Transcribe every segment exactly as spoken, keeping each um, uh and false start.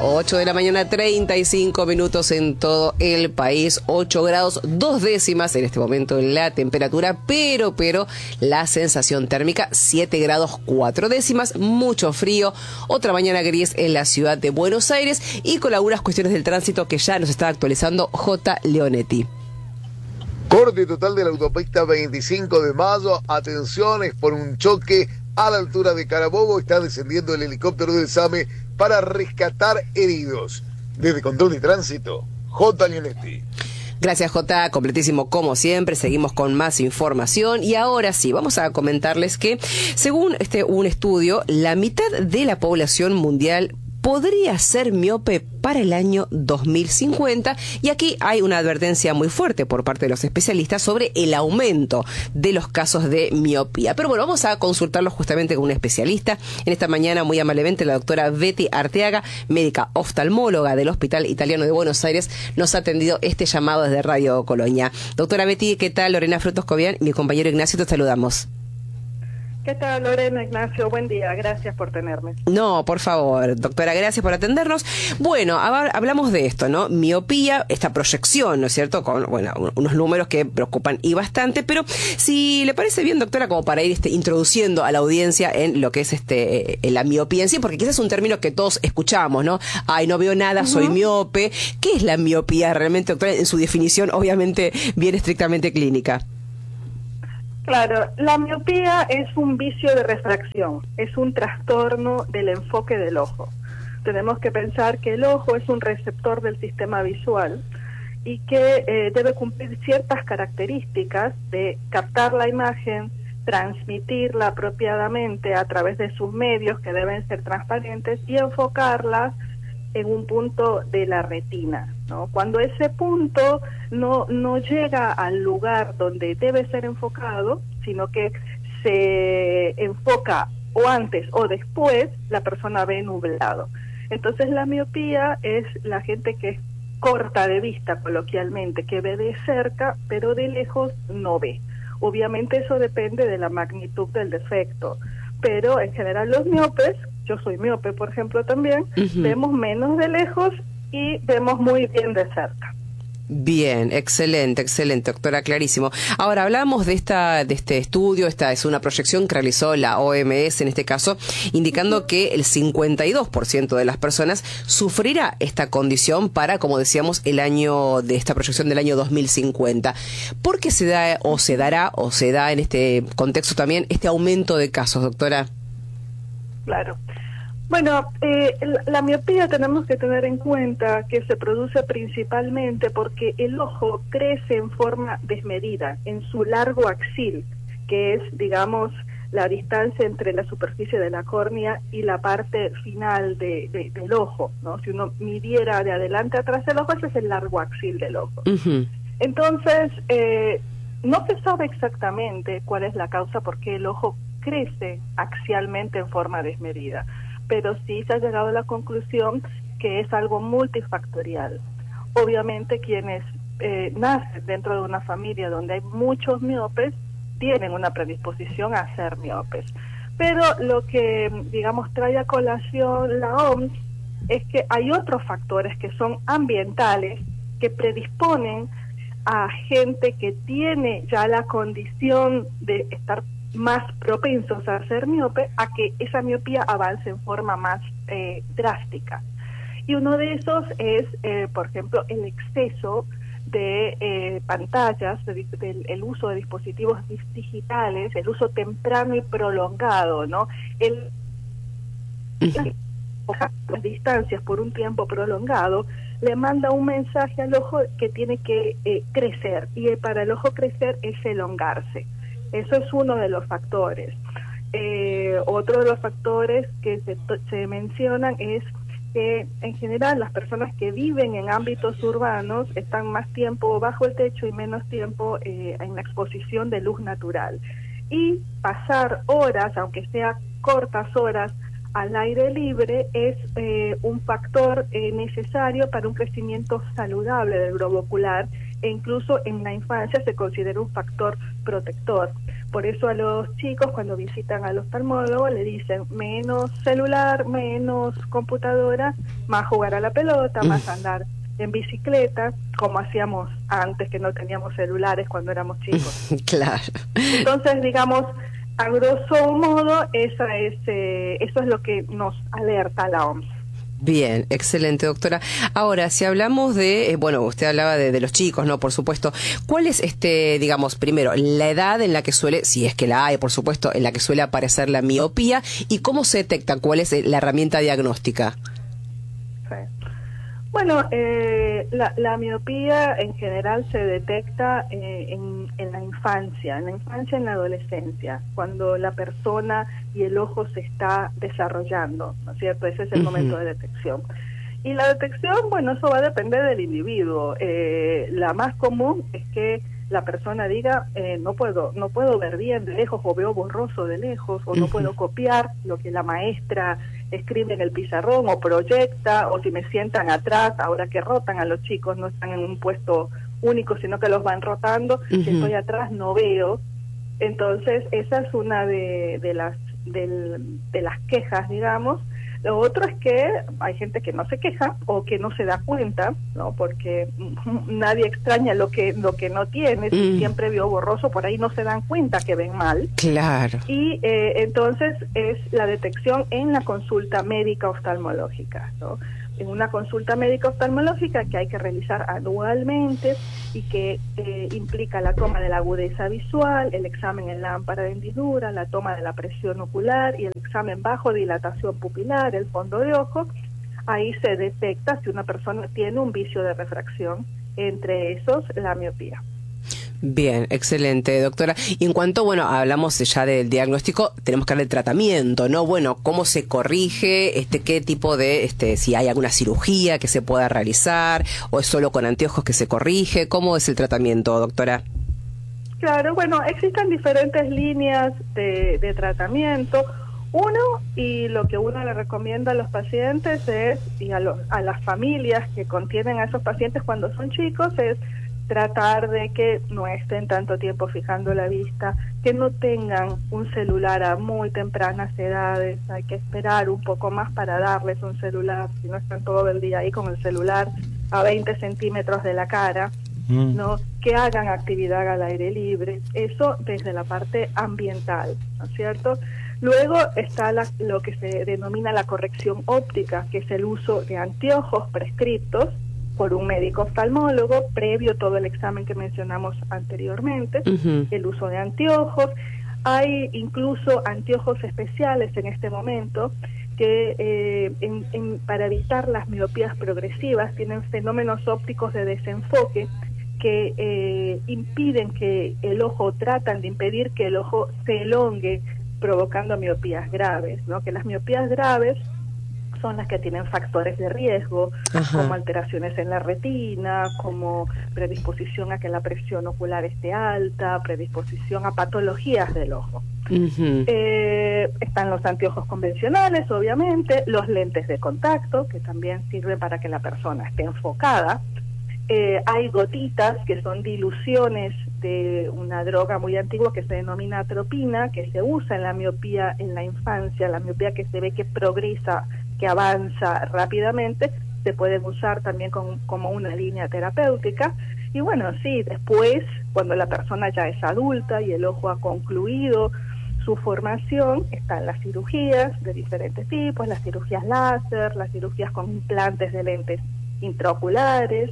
ocho de la mañana, treinta y cinco minutos en todo el país, ocho grados, dos décimas en este momento la temperatura, pero, pero la sensación térmica, siete grados, cuatro décimas, mucho frío, otra mañana gris en la ciudad de Buenos Aires y con algunas cuestiones del tránsito que ya nos está actualizando J. Leonetti. Corte total de la autopista veinticinco de mayo, atención, es por un choque a la altura de Carabobo, está descendiendo el helicóptero del SAME para rescatar heridos. Desde Control de Tránsito, J. Leonetti. Gracias, J. Completísimo como siempre. Seguimos con más información y ahora sí, vamos a comentarles que según este un estudio, la mitad de la población mundial podría ser miope para el año dos mil cincuenta y aquí hay una advertencia muy fuerte por parte de los especialistas sobre el aumento de los casos de miopía. Pero bueno, vamos a consultarlo justamente con un especialista. En esta mañana, muy amablemente, la doctora Betty Arteaga, médica oftalmóloga del Hospital Italiano de Buenos Aires, nos ha atendido este llamado desde Radio Colonia. Doctora Betty, ¿qué tal? Lorena Frutos Cobian y mi compañero Ignacio, te saludamos. ¿Qué tal, Lorena, Ignacio? Buen día, gracias por tenerme. No, por favor, doctora, gracias por atendernos. Bueno, hablamos de esto, ¿no? Miopía, esta proyección, ¿no es cierto? Con, bueno, unos números que preocupan y bastante, pero si le parece bien, doctora, como para ir este, introduciendo a la audiencia en lo que es este eh, la miopía en sí, porque quizás es un término que todos escuchamos, ¿no? Ay, no veo nada, uh-huh. soy miope. ¿Qué es la miopía realmente, doctora? En su definición, obviamente, bien estrictamente clínica. Claro, la miopía es un vicio de refracción, es un trastorno del enfoque del ojo. Tenemos que pensar que el ojo es un receptor del sistema visual y que eh, debe cumplir ciertas características de captar la imagen, transmitirla apropiadamente a través de sus medios que deben ser transparentes y enfocarla en un punto de la retina, ¿no? Cuando ese punto no, no llega al lugar donde debe ser enfocado, sino que se enfoca o antes o después, la persona ve nublado. Entonces la miopía es la gente que es corta de vista, coloquialmente, que ve de cerca, pero de lejos no ve. Obviamente eso depende de la magnitud del defecto, pero en general los miopes, yo soy miope, por ejemplo, también, uh-huh. vemos menos de lejos y vemos muy bien de cerca. Bien, excelente, excelente, doctora, clarísimo. Ahora, hablamos de esta de este estudio, esta es una proyección que realizó la O M S en este caso, indicando uh-huh. que el cincuenta y dos por ciento de las personas sufrirá esta condición para, como decíamos, el año de esta proyección del año dos mil cincuenta. ¿Por qué se da o se dará o se da en este contexto también este aumento de casos, doctora? Claro. Bueno, eh, la, la miopía tenemos que tener en cuenta que se produce principalmente porque el ojo crece en forma desmedida, en su largo axil, que es, digamos, la distancia entre la superficie de la córnea y la parte final de, de, del ojo, ¿no? Si uno midiera de adelante atrás del ojo, ese es el largo axil del ojo. Uh-huh. Entonces, eh, no se sabe exactamente cuál es la causa por qué el ojo crece axialmente en forma desmedida, pero sí se ha llegado a la conclusión que es algo multifactorial. Obviamente quienes eh, nacen dentro de una familia donde hay muchos miopes tienen una predisposición a ser miopes, pero lo que, digamos, trae a colación la O M S es que hay otros factores que son ambientales que predisponen a gente que tiene ya la condición de estar más propensos a ser miope, a que esa miopía avance en forma más eh, drástica. Y uno de esos es, eh, por ejemplo, el exceso de eh, pantallas, de, de, el uso de dispositivos digitales, el uso temprano y prolongado, ¿no? El, las distancias por un tiempo prolongado le manda un mensaje al ojo que tiene que eh, crecer, y para el ojo crecer es elongarse. Eso es uno de los factores. Eh, otro de los factores que se, se mencionan es que en general las personas que viven en ámbitos urbanos están más tiempo bajo el techo y menos tiempo eh, en la exposición de luz natural. Y pasar horas, aunque sea cortas horas, al aire libre es eh, un factor eh, necesario para un crecimiento saludable del globo ocular e incluso en la infancia se considera un factor protector. Por eso a los chicos cuando visitan al oftalmólogo le dicen menos celular, menos computadora, más jugar a la pelota, mm. más andar en bicicleta, como hacíamos antes que no teníamos celulares cuando éramos chicos. Claro. Entonces, digamos, a grosso modo, esa es, eh, eso es lo que nos alerta la O M S. Bien, excelente, doctora. Ahora, si hablamos de, eh, bueno, usted hablaba de, de los chicos, ¿no? Por supuesto. ¿Cuál es, este, digamos, primero, la edad en la que suele, si es que la hay, por supuesto, en la que suele aparecer la miopía y cómo se detecta? ¿Cuál es la herramienta diagnóstica? Sí. Bueno, eh, la, la miopía en general se detecta eh, en, en la infancia, en la infancia, en la adolescencia, cuando la persona y el ojo se está desarrollando, ¿no es cierto? Ese es el uh-huh. momento de detección. Y la detección, bueno, eso va a depender del individuo. Eh, la más común es que la persona diga, eh, no puedo no puedo ver bien de lejos, o veo borroso de lejos, o no uh-huh. puedo copiar lo que la maestra escribe en el pizarrón, o proyecta, o si me sientan atrás, ahora que rotan a los chicos, no están en un puesto único, sino que los van rotando, uh-huh. si estoy atrás no veo. Entonces, esa es una de, de las del, de las quejas, digamos. Lo otro es que hay gente que no se queja o que no se da cuenta, ¿no? Porque nadie extraña lo que lo que no tiene, si mm. siempre vio borroso, por ahí no se dan cuenta que ven mal. Claro. Y eh, entonces es la detección en la consulta médica oftalmológica, ¿no? En una consulta médica oftalmológica que hay que realizar anualmente y que eh, implica la toma de la agudeza visual, el examen en lámpara de hendidura, la toma de la presión ocular y el examen bajo dilatación pupilar, el fondo de ojo. Ahí se detecta si una persona tiene un vicio de refracción, entre esos la miopía. Bien, excelente, doctora. Y en cuanto, bueno, hablamos ya del diagnóstico, tenemos que hablar del tratamiento, ¿no? Bueno, ¿cómo se corrige? Este, ¿qué tipo de, este, si hay alguna cirugía que se pueda realizar o es solo con anteojos que se corrige? ¿Cómo es el tratamiento, doctora? Claro, bueno, existen diferentes líneas de, de tratamiento. Uno, y lo que uno le recomienda a los pacientes es, y a, los, a las familias que contienen a esos pacientes cuando son chicos, es tratar de que no estén tanto tiempo fijando la vista, que no tengan un celular a muy tempranas edades, hay que esperar un poco más para darles un celular, si no están todo el día ahí con el celular a veinte centímetros de la cara, mm. ¿no? Que hagan actividad al aire libre, eso desde la parte ambiental, ¿no es cierto? Luego está la, lo que se denomina la corrección óptica, que es el uso de anteojos prescriptos por un médico oftalmólogo, previo todo el examen que mencionamos anteriormente, uh-huh. el uso de anteojos. Hay incluso anteojos especiales en este momento que eh, en, en, para evitar las miopías progresivas tienen fenómenos ópticos de desenfoque que eh, impiden que el ojo, tratan de impedir que el ojo se elongue, provocando miopías graves, ¿no? Que las miopías graves son las que tienen factores de riesgo, Ajá. como alteraciones en la retina, como predisposición a que la presión ocular esté alta, predisposición a patologías del ojo. Uh-huh. Eh, están los anteojos convencionales, obviamente, los lentes de contacto, que también sirven para que la persona esté enfocada. Eh, hay gotitas, que son diluciones de una droga muy antigua que se denomina atropina, que se usa en la miopía en la infancia, la miopía que se ve que progresa, que avanza rápidamente, se pueden usar también con, como una línea terapéutica. Y bueno, sí, después, cuando la persona ya es adulta y el ojo ha concluido su formación, están las cirugías de diferentes tipos, las cirugías láser, las cirugías con implantes de lentes intraoculares,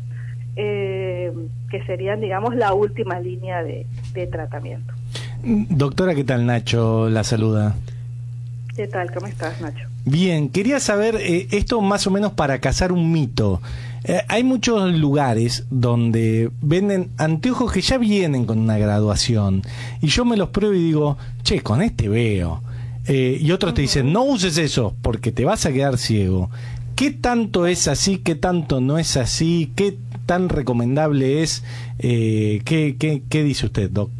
eh, que serían, digamos, la última línea de, de tratamiento. Doctora, ¿qué tal? Nacho la saluda. ¿Qué tal? ¿Cómo estás, Nacho? Bien, quería saber, eh, esto más o menos para cazar un mito. Eh, hay muchos lugares donde venden anteojos que ya vienen con una graduación y yo me los pruebo y digo, che, con este veo. Eh, y otros uh-huh. te dicen, no uses eso porque te vas a quedar ciego. ¿Qué tanto es así? ¿Qué tanto no es así? ¿Qué tan recomendable es? Eh, ¿qué, qué, ¿Qué dice usted, Doc?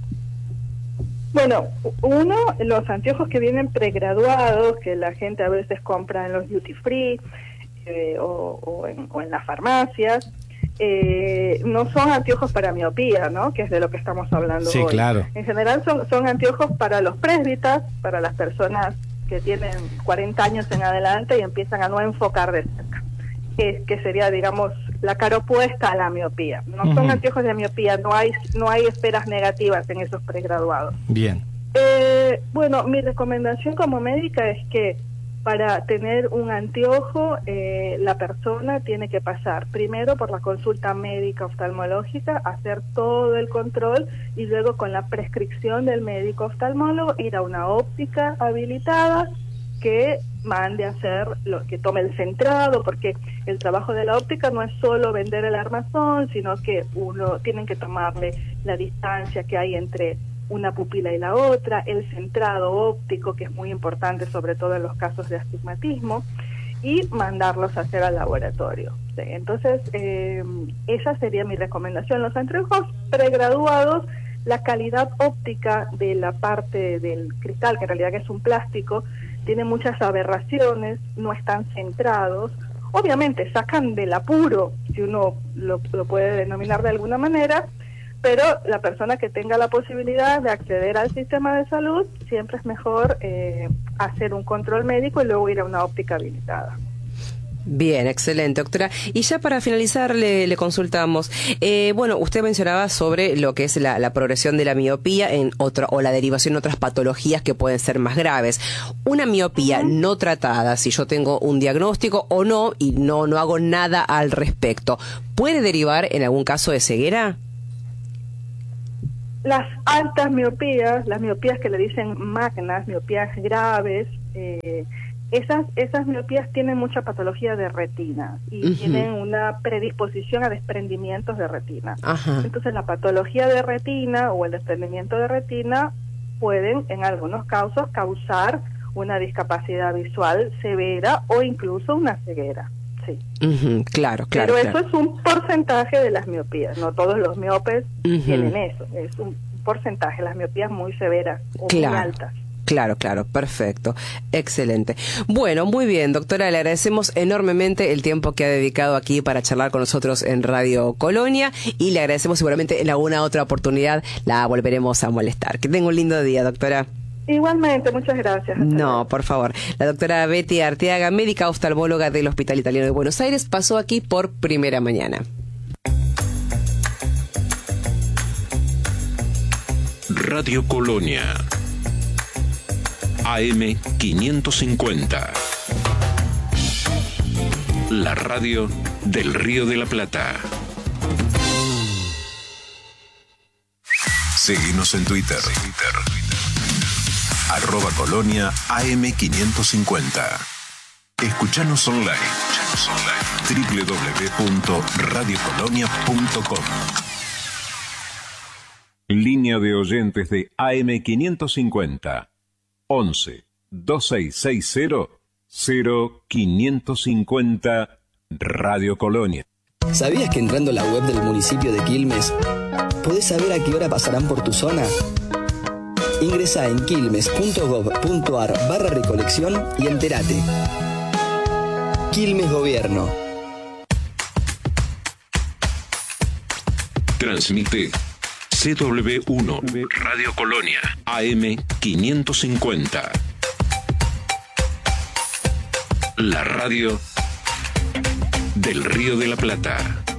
Bueno, uno, los anteojos que vienen pregraduados, que la gente a veces compra en los duty free eh, o, o, en, o en las farmacias, eh, no son anteojos para miopía, ¿no? Que es de lo que estamos hablando sí, hoy. Claro. En general son, son anteojos para los presbitas, para las personas que tienen cuarenta años en adelante y empiezan a no enfocar de cerca, que, que sería, digamos, la cara opuesta a la miopía. No uh-huh. son anteojos de miopía, no hay, no hay esferas negativas en esos pregraduados. Bien. Eh, bueno, mi recomendación como médica es que para tener un anteojo, eh, la persona tiene que pasar primero por la consulta médica oftalmológica, hacer todo el control y luego con la prescripción del médico oftalmólogo ir a una óptica habilitada que mande a hacer, lo que tome el centrado, porque el trabajo de la óptica no es solo vender el armazón, sino que uno tienen que tomarle la distancia que hay entre una pupila y la otra, el centrado óptico, que es muy importante, sobre todo en los casos de astigmatismo, y mandarlos a hacer al laboratorio. ¿Sí? Entonces, eh, esa sería mi recomendación. Los anteojos pregraduados, la calidad óptica de la parte del cristal, que en realidad es un plástico, tiene muchas aberraciones, no están centrados. Obviamente sacan del apuro, si uno lo, lo puede denominar de alguna manera, pero la persona que tenga la posibilidad de acceder al sistema de salud, siempre es mejor eh, hacer un control médico y luego ir a una óptica habilitada. Bien, excelente, doctora. Y ya para finalizar le, le consultamos, eh, bueno, usted mencionaba sobre lo que es la, la progresión de la miopía en otra, o la derivación en otras patologías que pueden ser más graves. Una miopía uh-huh. no tratada, si yo tengo un diagnóstico o no, y no, no hago nada al respecto, ¿puede derivar en algún caso de ceguera? Las altas miopías, las miopías que le dicen magnas, miopías graves, eh, esas esas miopías tienen mucha patología de retina y uh-huh. tienen una predisposición a desprendimientos de retina. Uh-huh. Entonces la patología de retina o el desprendimiento de retina pueden en algunos casos causar una discapacidad visual severa o incluso una ceguera. Sí. Uh-huh, claro, claro. Pero claro. eso es un porcentaje de las miopías, no todos los miopes uh-huh. tienen eso, es un porcentaje, las miopías muy severas o claro. muy altas. Claro, claro, perfecto, excelente. Bueno, muy bien, doctora, le agradecemos enormemente el tiempo que ha dedicado aquí para charlar con nosotros en Radio Colonia y le agradecemos seguramente en alguna otra oportunidad la volveremos a molestar. Que tenga un lindo día, doctora. Igualmente, muchas gracias. Hasta no, luego. por favor. La doctora Betty Arteaga, médica oftalmóloga del Hospital Italiano de Buenos Aires, pasó aquí por Primera Mañana. Radio Colonia, A M quinientos cincuenta. La radio del Río de la Plata. Seguinos en Twitter. Arroba Colonia A M quinientos cincuenta. Escuchanos online. doble u doble u doble u punto radio colonia punto com. Línea de oyentes de A M quinientos cincuenta. once, veintiséis sesenta, cero quinientos cincuenta Radio Colonia. ¿Sabías que entrando a la web del municipio de Quilmes podés saber a qué hora pasarán por tu zona? Ingresá en quilmes punto gob punto ar barra recolección y entérate. Quilmes Gobierno. Transmite C W uno Radio Colonia A M quinientos cincuenta. La radio del Río de la Plata.